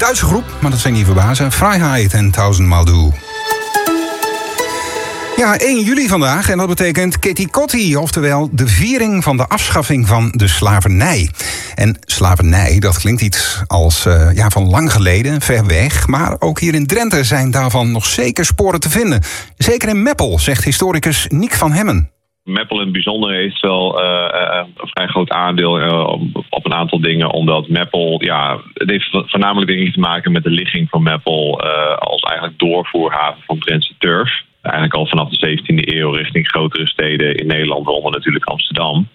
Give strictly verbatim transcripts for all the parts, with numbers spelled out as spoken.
Duitse groep, maar dat zijn niet verbazen. Freiheit en Tausendmal Du. Ja, één juli vandaag en dat betekent Kitty Kotti, oftewel de viering van de afschaffing van de slavernij. En slavernij, dat klinkt iets als uh, ja, van lang geleden, ver weg, maar ook hier in Drenthe zijn daarvan nog zeker sporen te vinden. Zeker in Meppel, zegt historicus Niek van Hemmen. Meppel in het bijzonder heeft wel uh, een vrij groot aandeel uh, op een aantal dingen. Omdat Meppel, ja, het heeft voornamelijk denk ik te maken met de ligging van Meppel uh, als eigenlijk doorvoerhaven van Drentse turf. Eigenlijk al vanaf de zeventiende eeuw richting grotere steden in Nederland, waaronder natuurlijk Amsterdam.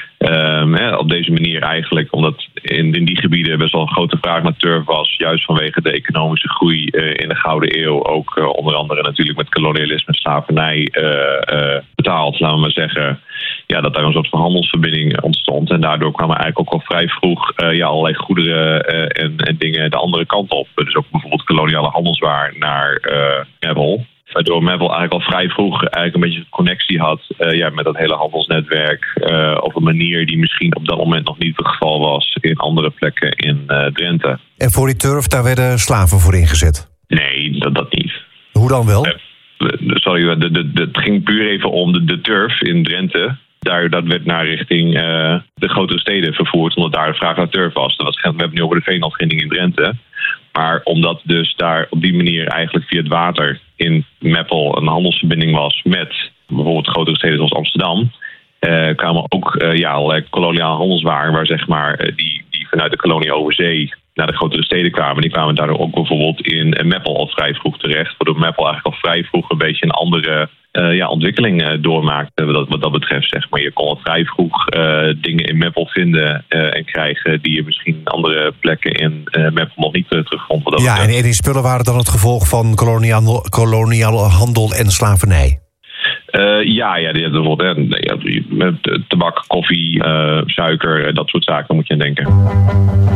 Um, hè, op deze manier eigenlijk, omdat in, in die gebieden best wel een grote vraag naar turf was, juist vanwege de economische groei uh, in de Gouden Eeuw, ook uh, onder andere natuurlijk met kolonialisme en slavernij uh, uh, betaald, laten we maar zeggen. Ja, dat daar een soort van handelsverbinding ontstond. En daardoor kwamen eigenlijk ook al vrij vroeg uh, ja, allerlei goederen uh, en, en dingen de andere kant op. Dus ook bijvoorbeeld koloniale handelswaar naar uh, Meppel. Waardoor Meppel eigenlijk al vrij vroeg eigenlijk een beetje een connectie had uh, ja, met dat hele handelsnetwerk. Uh, op een manier die misschien op dat moment nog niet het geval was in andere plekken in uh, Drenthe. En voor die turf, daar werden slaven voor ingezet? Nee, dat, dat niet. Hoe dan wel? Uh, sorry, de, de, de, het ging puur even om de, de turf in Drenthe. Daar, dat werd naar richting uh, de grotere steden vervoerd, omdat daar de vraag naar turf was. Dat was we hebben het nu over de veenlandginning in Drenthe. Maar omdat dus daar op die manier eigenlijk via het water in Meppel een handelsverbinding was met bijvoorbeeld grotere steden zoals Amsterdam, uh, kwamen ook uh, ja, allerlei koloniale handelswaren waar zeg maar uh, die, die vanuit de kolonie over zee naar de grotere steden kwamen. Die kwamen daardoor ook bijvoorbeeld in uh, Meppel al vrij vroeg terecht, waardoor Meppel eigenlijk al vrij vroeg een beetje een andere uh, ja, ontwikkeling uh, doormaakte wat, wat dat betreft. Zeg maar. Je kon al vrij vroeg uh, dingen in Meppel vinden uh, en krijgen die je misschien in andere plekken in uh, Meppel nog niet uh, terugvond. Wat dat ja, en die spullen waren dan het gevolg van koloniale, koloniale handel en slavernij? Uh, ja, ja, die hebben bijvoorbeeld hè, tabak, koffie, uh, suiker, dat soort zaken moet je aan denken.